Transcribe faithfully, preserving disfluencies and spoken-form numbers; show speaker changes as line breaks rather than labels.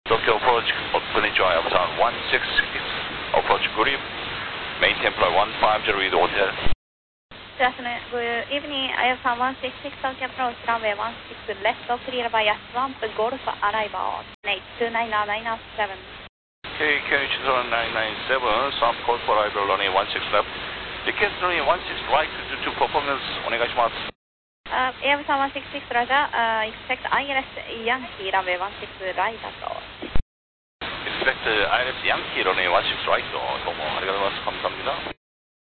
Tokyo approach, konnichiwa, Airbusan one six six, approach grip, maintain flight one five zero with hotel.
Good afternoon, good evening, Airbusan one six six, Tokyo approach, runway one six left, clear by Swamp, Golf arrival, eight two nine nine seven.
K K H zero nine nine seven, Swamp Golf arrival, runway one six left. Request runway one six right due to performance, onegaishimasu.
Uh, Airbusan one six six, Roger, uh, expect I L S Yankee, runway one six right approach.
Expect I L S Yankee, runway one six right, どうもありがとうございます。감사합니다.